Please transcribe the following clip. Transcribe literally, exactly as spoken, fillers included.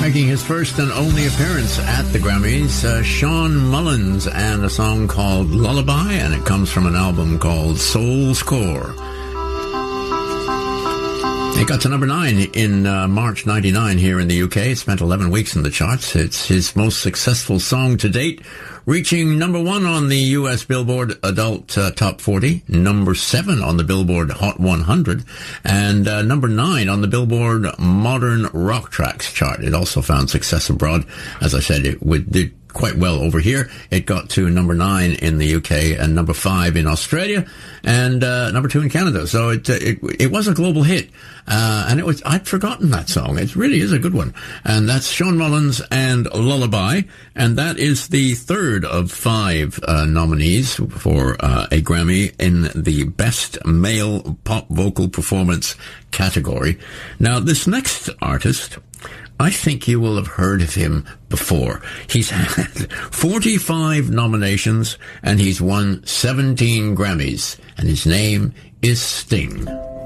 making his first and only appearance at the Grammys, uh, Sean Mullins, and a song called Lullaby, and it comes from an album called Soul's Core. It got to number nine in uh, March ninety-nine here in the U K. It spent eleven weeks in the charts. It's his most successful song to date, reaching number one on the U S Billboard Adult uh, Top forty, number seven on the Billboard Hot one hundred, and uh, number nine on the Billboard Modern Rock Tracks chart. It also found success abroad. As I said, it would, did quite well over here. It got to number nine in the U K and number five in Australia and uh, number two in Canada. So it, it it was a global hit. Uh, and it was, I'd forgotten that song. It really is a good one. And that's Sean Mullins and Lullaby. And that is the third of five uh, nominees for uh, a Grammy in the Best Male Pop Vocal Performance category. Now, this next artist, I think you will have heard of him before. He's had forty-five nominations and he's won seventeen Grammys. And his name is Sting.